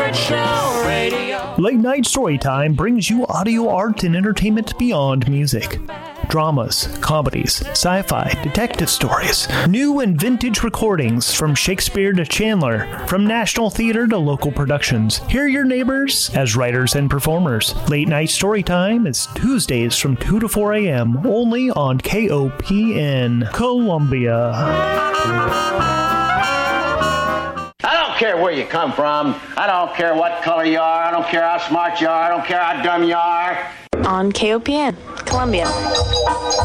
favorite show, radio. Late Night Storytime brings you audio art and entertainment beyond music. Dramas, comedies, sci-fi, detective stories, new and vintage recordings from Shakespeare to Chandler, from National Theater to local productions. Hear your neighbors as writers and performers. Late Night Storytime is Tuesdays from 2 to 4 a.m. only on KOPN, Columbia. I don't care where you come from. I don't care what color you are. I don't care how smart you are. I don't care how dumb you are. On KOPN, Columbia.